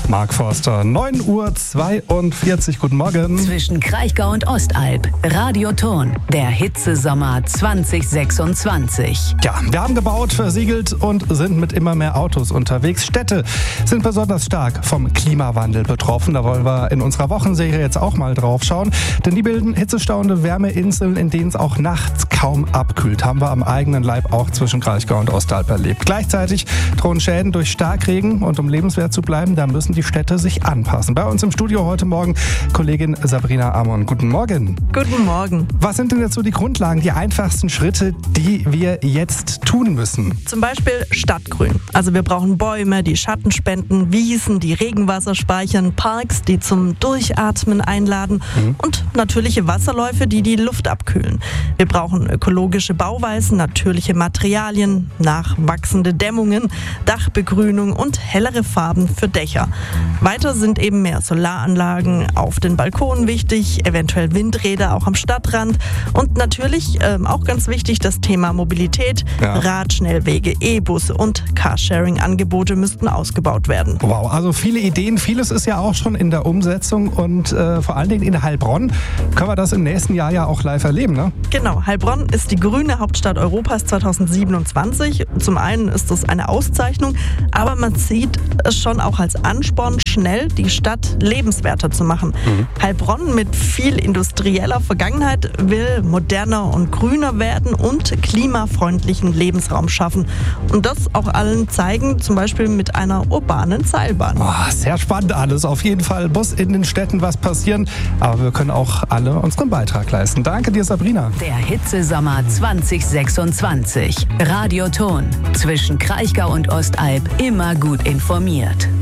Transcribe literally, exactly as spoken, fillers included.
Mark Forster, neun Uhr zweiundvierzig, guten Morgen. Zwischen Kraichgau und Ostalb, Radioton, der Hitzesommer zwanzig sechsundzwanzig. Ja, wir haben gebaut, versiegelt und sind mit immer mehr Autos unterwegs. Städte sind besonders stark vom Klimawandel betroffen. Da wollen wir in unserer Wochenserie jetzt auch mal drauf schauen. Denn die bilden hitzestauende Wärmeinseln, in denen es auch nachts kaum abkühlt. Haben wir am eigenen Leib auch zwischen Kraichgau und Ostalb erlebt. Gleichzeitig drohen Schäden durch Starkregen und um lebenswert zu bleiben, da müssen die Städte sich anpassen. Bei uns im Studio heute Morgen Kollegin Sabrina Amon. Guten Morgen. Guten Morgen. Was sind denn jetzt so die Grundlagen, die einfachsten Schritte, die wir jetzt tun müssen? Zum Beispiel Stadtgrün. Also wir brauchen Bäume, die Schatten spenden, Wiesen, die Regenwasser speichern, Parks, die zum Durchatmen einladen mhm. und natürliche Wasserläufe, die die Luft abkühlen. Wir brauchen ökologische Bauweisen, natürliche Materialien, nachwachsende Dämmungen, Dachbegrünung und hellere Farben für Dächer. Weiter sind eben mehr Solaranlagen auf den Balkonen wichtig, eventuell Windräder auch am Stadtrand und natürlich ähm, auch ganz wichtig das Thema Mobilität, ja. Radschnellwege, E-Busse und Carsharing-Angebote müssten ausgebaut werden. Wow, also viele Ideen, vieles ist ja auch schon in der Umsetzung und äh, vor allen Dingen in Heilbronn können wir das im nächsten Jahr ja auch live erleben, ne? Genau, Heilbronn ist die grüne Hauptstadt Europas zweitausendsiebenundzwanzig. Zum einen ist das eine Auszeichnung, aber man sieht es schon auch als Ansporn, schnell die Stadt lebenswerter zu machen. Mhm. Heilbronn mit viel industrieller Vergangenheit will moderner und grüner werden und klimafreundlichen Lebensraum schaffen. Und das auch allen zeigen, zum Beispiel mit einer urbanen Seilbahn. Oh, sehr spannend alles. Auf jeden Fall muss in den Städten was passieren. Aber wir können auch alle unseren Beitrag leisten. Danke dir, Sabrina. Der Hitzesommer zwanzig sechsundzwanzig. Radioton. Zwischen Kraichgau und Ostalb immer gut informiert.